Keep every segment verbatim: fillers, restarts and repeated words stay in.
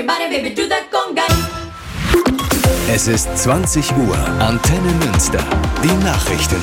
your body, baby, do that conga. Es ist zwanzig Uhr. Antenne Münster. Die Nachrichten.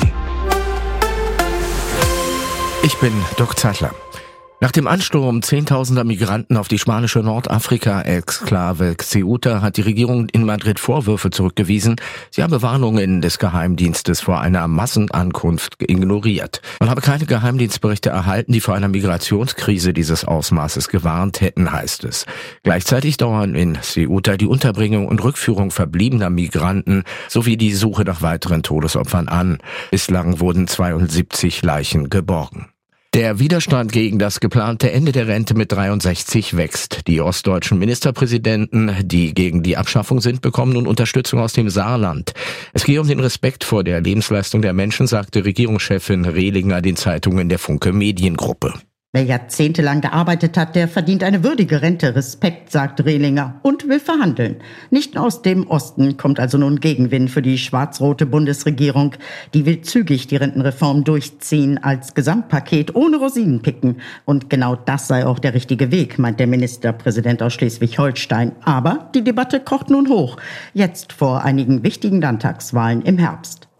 Ich bin Dirk Zeitler. Nach dem Ansturm zehntausender Migranten auf die spanische Nordafrika-Exklave Ceuta hat die Regierung in Madrid Vorwürfe zurückgewiesen. Sie habe Warnungen des Geheimdienstes vor einer Massenankunft ignoriert. Man habe keine Geheimdienstberichte erhalten, die vor einer Migrationskrise dieses Ausmaßes gewarnt hätten, heißt es. Gleichzeitig dauern in Ceuta die Unterbringung und Rückführung verbliebener Migranten sowie die Suche nach weiteren Todesopfern an. Bislang wurden zweiundsiebzig Leichen geborgen. Der Widerstand gegen das geplante Ende der Rente mit dreiundsechzig wächst. Die ostdeutschen Ministerpräsidenten, die gegen die Abschaffung sind, bekommen nun Unterstützung aus dem Saarland. Es gehe um den Respekt vor der Lebensleistung der Menschen, sagte Regierungschefin Rehlinger den Zeitungen der Funke Mediengruppe. Wer jahrzehntelang gearbeitet hat, der verdient eine würdige Rente. Respekt, sagt Rehlinger und will verhandeln. Nicht aus dem Osten kommt also nun Gegenwind für die schwarz-rote Bundesregierung. Die will zügig die Rentenreform durchziehen als Gesamtpaket ohne Rosinenpicken. Und genau das sei auch der richtige Weg, meint der Ministerpräsident aus Schleswig-Holstein. Aber die Debatte kocht nun hoch. Jetzt vor einigen wichtigen Landtagswahlen im Herbst.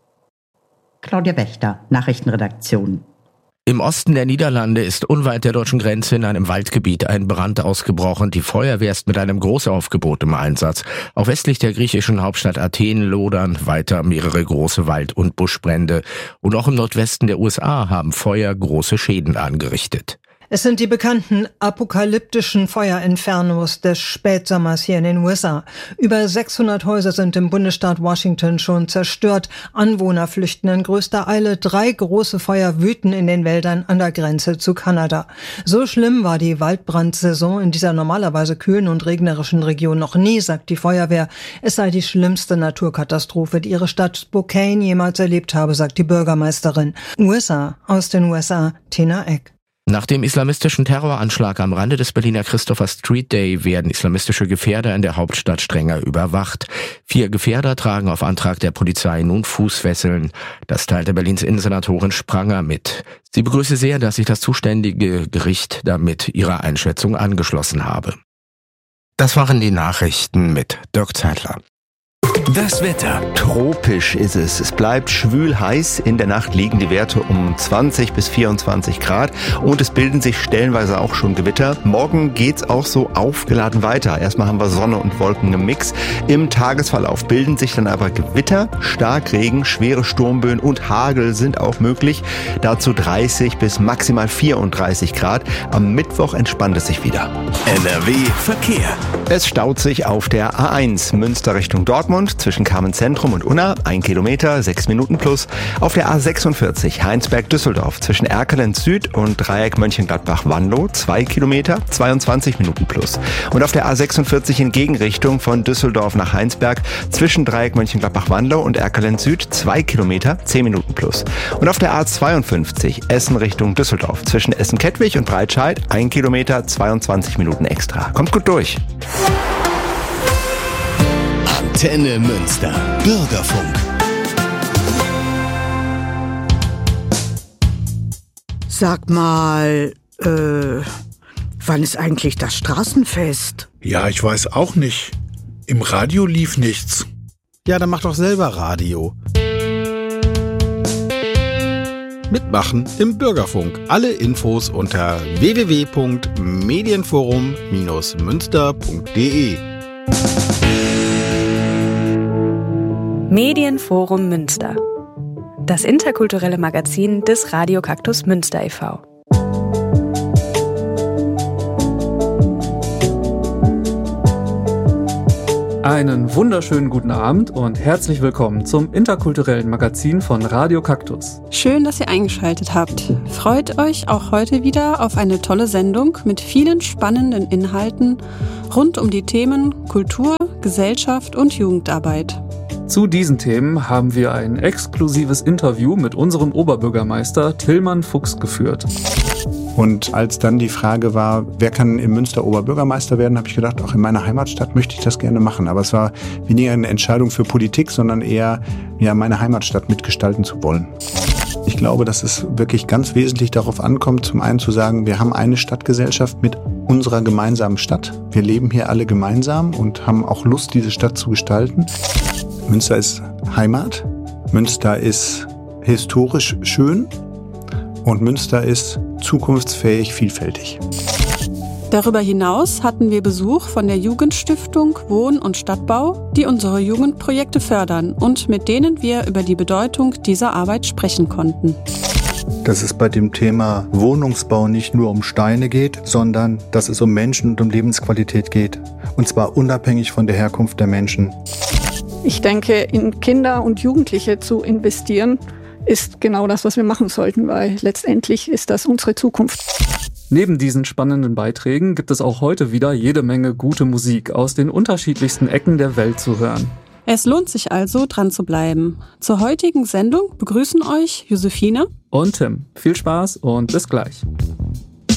Claudia Wächter, Nachrichtenredaktion. Im Osten der Niederlande ist unweit der deutschen Grenze in einem Waldgebiet ein Brand ausgebrochen. Die Feuerwehr ist mit einem Großaufgebot im Einsatz. Auch westlich der griechischen Hauptstadt Athen lodern weiter mehrere große Wald- und Buschbrände. Und auch im Nordwesten der U S A haben Feuer große Schäden angerichtet. Es sind die bekannten apokalyptischen Feuerinfernos des Spätsommers hier in den U S A. Über sechshundert Häuser sind im Bundesstaat Washington schon zerstört. Anwohner flüchten in größter Eile. Drei große Feuer wüten in den Wäldern an der Grenze zu Kanada. So schlimm war die Waldbrandsaison in dieser normalerweise kühlen und regnerischen Region noch nie, sagt die Feuerwehr. Es sei die schlimmste Naturkatastrophe, die ihre Stadt Spokane jemals erlebt habe, sagt die Bürgermeisterin. U S A, aus den U S A, Tina Eck. Nach dem islamistischen Terroranschlag am Rande des Berliner Christopher Street Day werden islamistische Gefährder in der Hauptstadt strenger überwacht. Vier Gefährder tragen auf Antrag der Polizei nun Fußfesseln. Das teilte Berlins Innensenatorin Spranger mit. Sie begrüße sehr, dass sich das zuständige Gericht damit ihrer Einschätzung angeschlossen habe. Das waren die Nachrichten mit Dirk Zeitler. Das Wetter. Tropisch ist es. Es bleibt schwül heiß. In der Nacht liegen die Werte um zwanzig bis vierundzwanzig Grad und es bilden sich stellenweise auch schon Gewitter. Morgen geht's auch so aufgeladen weiter. Erstmal haben wir Sonne und Wolken im Mix. Im Tagesverlauf bilden sich dann aber Gewitter, Starkregen, schwere Sturmböen und Hagel sind auch möglich. Dazu dreißig bis maximal vierunddreißig Grad. Am Mittwoch entspannt es sich wieder. N R W Verkehr. Es staut sich auf der A eins Münster Richtung Dortmund zwischen Kamenz-Zentrum und Unna, ein Kilometer, sechs Minuten plus. Auf der A sechsundvierzig Heinsberg-Düsseldorf zwischen Erkelenz Süd und Dreieck Mönchengladbach-Wanlo, zwei Kilometer, zweiundzwanzig Minuten plus. Und auf der A sechsundvierzig in Gegenrichtung von Düsseldorf nach Heinsberg zwischen Dreieck Mönchengladbach-Wanlo und Erkelenz Süd, zwei Kilometer, zehn Minuten plus. Und auf der A zweiundfünfzig Essen Richtung Düsseldorf zwischen Essen-Kettwig und Breitscheid, ein Kilometer, zweiundzwanzig Minuten extra. Kommt gut durch. Antenne Münster. Bürgerfunk. Sag mal, äh, wann ist eigentlich das Straßenfest? Ja, ich weiß auch nicht. Im Radio lief nichts. Ja, dann mach doch selber Radio. Mitmachen im Bürgerfunk. Alle Infos unter w w w punkt medienforum Bindestrich münster punkt de. Medienforum Münster. Das interkulturelle Magazin des Radio Kaktus Münster e V Einen wunderschönen guten Abend und herzlich willkommen zum interkulturellen Magazin von Radio Kaktus. Schön, dass ihr eingeschaltet habt. Freut euch auch heute wieder auf eine tolle Sendung mit vielen spannenden Inhalten rund um die Themen Kultur, Gesellschaft und Jugendarbeit. Zu diesen Themen haben wir ein exklusives Interview mit unserem Oberbürgermeister Tillmann Fuchs geführt. Und als dann die Frage war, wer kann in Münster Oberbürgermeister werden, habe ich gedacht, auch in meiner Heimatstadt möchte ich das gerne machen. Aber es war weniger eine Entscheidung für Politik, sondern eher, ja, meine Heimatstadt mitgestalten zu wollen. Ich glaube, dass es wirklich ganz wesentlich darauf ankommt, zum einen zu sagen, wir haben eine Stadtgesellschaft mit unserer gemeinsamen Stadt. Wir leben hier alle gemeinsam und haben auch Lust, diese Stadt zu gestalten. Münster ist Heimat, Münster ist historisch schön und Münster ist zukunftsfähig, vielfältig. Darüber hinaus hatten wir Besuch von der Jugendstiftung Wohn- und Stadtbau, die unsere Jugendprojekte fördern und mit denen wir über die Bedeutung dieser Arbeit sprechen konnten. Dass es bei dem Thema Wohnungsbau nicht nur um Steine geht, sondern dass es um Menschen und um Lebensqualität geht. Und zwar unabhängig von der Herkunft der Menschen. Ich denke, in Kinder und Jugendliche zu investieren, ist genau das, was wir machen sollten, weil letztendlich ist das unsere Zukunft. Neben diesen spannenden Beiträgen gibt es auch heute wieder jede Menge gute Musik aus den unterschiedlichsten Ecken der Welt zu hören. Es lohnt sich also, dran zu bleiben. Zur heutigen Sendung begrüßen euch Josephine und Tim. Viel Spaß und bis gleich.